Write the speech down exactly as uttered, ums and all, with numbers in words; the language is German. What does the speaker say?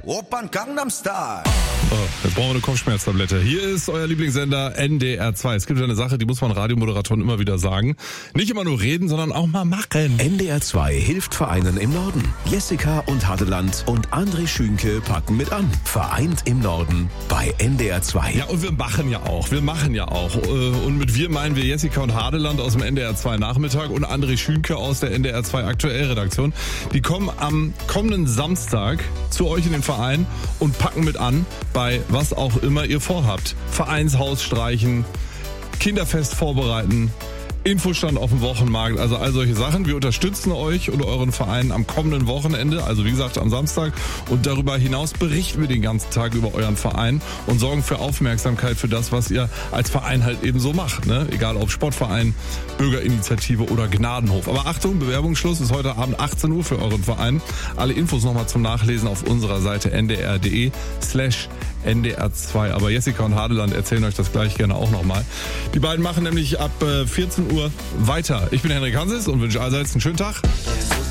Oppan Gangnam Style. Oh, jetzt brauchen wir eine Kopfschmerztablette. Hier ist euer Lieblingssender N D R zwei. Es gibt eine Sache, die muss man Radiomoderatoren immer wieder sagen. Nicht immer nur reden, sondern auch mal machen. N D R zwei hilft Vereinen im Norden. Jessica und Hadeland und André Schünke packen mit an. Vereint im Norden bei N D R zwei. Ja, und wir machen ja auch. Wir machen ja auch. Und mit wir meinen wir Jessica und Hadeland aus dem N D R zwei Nachmittag und André Schünke aus der N D R zwei Aktuell-Redaktion. Die kommen am kommenden Samstag zu euch in den Verein und packen mit an bei was auch immer ihr vorhabt. Vereinshaus streichen, Kinderfest vorbereiten, Infostand auf dem Wochenmarkt, also all solche Sachen. Wir unterstützen euch und euren Verein am kommenden Wochenende, also wie gesagt am Samstag. Und darüber hinaus berichten wir den ganzen Tag über euren Verein und sorgen für Aufmerksamkeit für das, was ihr als Verein halt eben so macht. Ne? Egal ob Sportverein, Bürgerinitiative oder Gnadenhof. Aber Achtung, Bewerbungsschluss ist heute Abend achtzehn Uhr für euren Verein. Alle Infos nochmal zum Nachlesen auf unserer Seite n d r punkt d e slash N D R zwei. Aber Jessica und Hadeland erzählen euch das gleich gerne auch nochmal. Die beiden machen nämlich ab vierzehn Uhr weiter. Ich bin Henrik Hanses und wünsche allseits einen schönen Tag.